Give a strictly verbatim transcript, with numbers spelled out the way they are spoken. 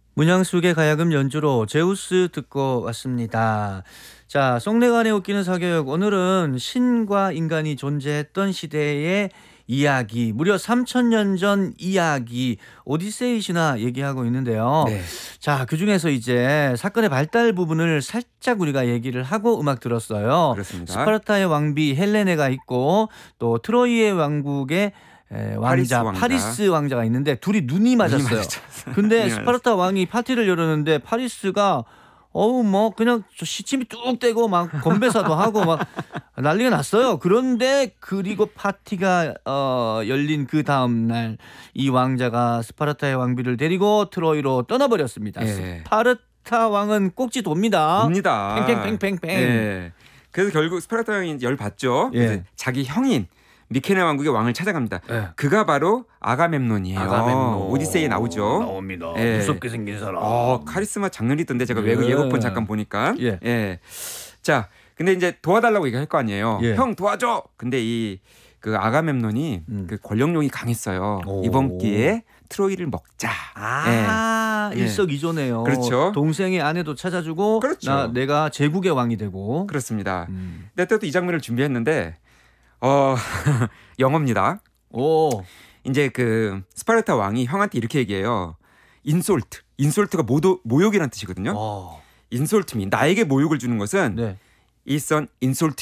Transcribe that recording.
문양숙의 가야금 연주로 제우스 듣고 왔습니다. 자, 속내관에 웃기는 사교육. 오늘은 신과 인간이 존재했던 시대의 이야기, 무려 삼천 년 전 이야기, 오디세이 신화 얘기하고 있는데요. 네. 자, 그중에서 이제 사건의 발달 부분을 살짝 우리가 얘기를 하고 음악 들었어요. 그렇습니다. 스파르타의 왕비 헬레네가 있고 또 트로이의 왕국의 에, 왕자 파리스 왕자. 파리스 왕자가 있는데 둘이 눈이 맞았어요. 맞았어요. 근데 눈이 스파르타 왕이 파티를 열었는데 파리스가 어우 뭐 그냥 저 시침이 뚝 떼고 막 건배사도 하고 막 난리가 났어요. 그런데 그리고 파티가 어, 열린 그 다음 날 이 왕자가 스파르타의 왕비를 데리고 트로이로 떠나버렸습니다. 예. 스파르타 왕은 꼭지 돕니다. 옵니다. 팽팽팽팽팽. 예. 그래서 결국 스파르타 왕이 열 받죠. 예. 그래서 자기 형인 미케네 왕국의 왕을 찾아갑니다. 예. 그가 바로 아가멤논이에요. 아가멤논. 오디세이에 나오죠. 나옵니다. 예. 무섭게 생긴 사람. 어, 카리스마 장렬히던데 제가 외국 예. 예고편 잠깐 보니까. 예. 예. 자, 근데 이제 도와달라고 얘기할 거 아니에요. 예. 형 도와줘. 근데 이 그 아가멤논이 음. 그 권력욕이 강했어요. 오. 이번 기회에 트로이를 먹자. 아, 예. 일석이조네요. 그렇죠. 동생의 아내도 찾아주고 그렇죠. 나, 내가 제국의 왕이 되고. 그렇습니다. 음. 근데 또 이 장면을 준비했는데 어 영어입니다. 오. 이제 그 스파르타 왕이 형한테 이렇게 얘기해요. 인솔트. 인솔트가 모도, 모욕이라는 뜻이거든요. 어. 인솔트미. 나에게 모욕을 주는 것은 네. It's an insult